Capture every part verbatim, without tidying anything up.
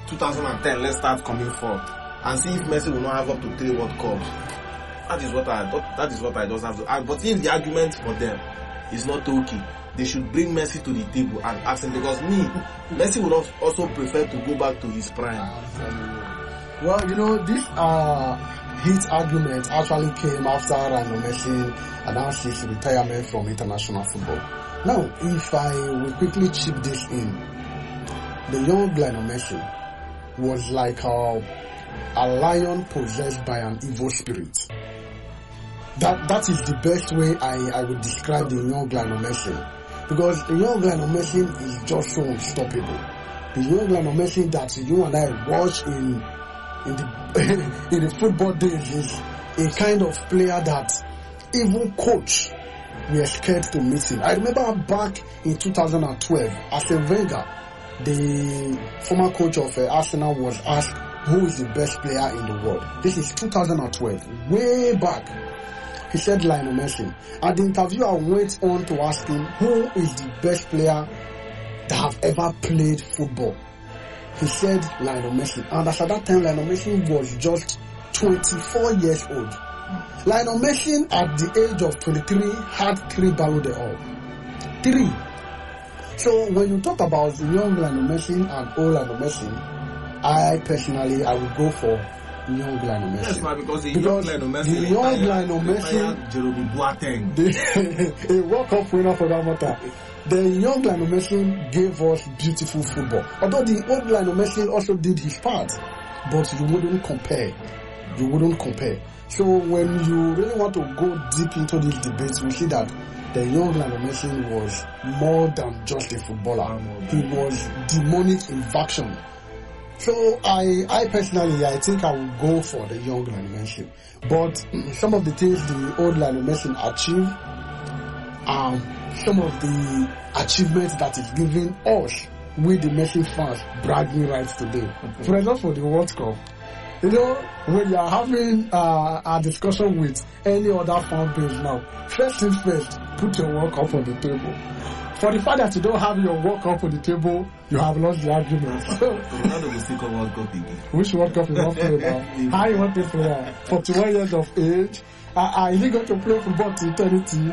two thousand ten, let's start coming forth and see if Messi will not have up to three World Cups. That is what I that is what I just have to. And, but if the argument for them is not okay, they should bring Messi to the table and ask him, because me, Messi would also prefer to go back to his prime. Well, you know, this uh, heat argument actually came after Lionel Messi announced his retirement from international football. Now, if I will quickly chip this in, the young Lionel Messi was like a, a lion possessed by an evil spirit. That that is the best way I, I would describe the young Lionel Messi. Because the young Lionel Messi is just so unstoppable. The young Lionel Messi that you and I watch in in the in the football days is a kind of player that even coach were scared to meet him. I remember back in two thousand twelve, Arsene Wenger, the former coach of uh, Arsenal, was asked who is the best player in the world. This is two thousand twelve, way back. He said Lionel Messi. And the interviewer went on to ask him who is the best player that have ever played football. He said Lionel Messi. And at that time, Lionel Messi was just twenty-four years old. Lionel Messi at the age of twenty-three had three Ballon d'Or. Three. So when you talk about young Lionel Messi and old Lionel Messi, I personally, I would go for young Lionel Messi. That's why, because the because young Lionel Messi, the young Lionel Messi, Jerome Boateng, a World Cup winner for that matter. The young Lionel Messi gave us beautiful football. Although the old Lionel Messi also did his part, but you wouldn't compare. You wouldn't compare. So when you really want to go deep into these debates, we see that the young Lionel Messi was more than just a footballer. He was demonic in action. So I, I personally, I think I will go for the young Lionel Messi. But some of the things the old Lionel Messi achieved, um, some of the achievements that is giving us, we the Messi fans, bragging rights today. For example, for the World Cup, you know, when you are having uh, a discussion with any other fan base now, first things first, put your World Cup on the table. For the fact that you don't have your World Cup on the table, you have lost the argument. Ronaldo will still come World Cup again. Which World Cup is not playing now? How you want to play? forty-one years of age. Uh, is he going to play football to eternity?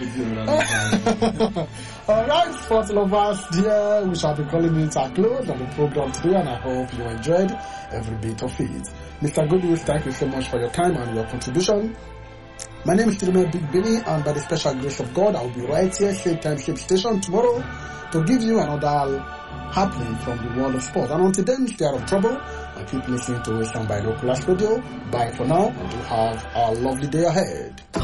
Alright, sports lovers, dear, we shall be calling it a close on the program today, and I hope you enjoyed every bit of it. Mister Goodwill, thank you so much for your time and your contribution. My name is Tirime Big Billy, and by the special grace of God, I will be right here, same time, same station tomorrow to give you another happening from the world of sport. And until then, stay out of trouble and keep listening to Western Binoculars Radio. Bye for now, and you have a lovely day ahead.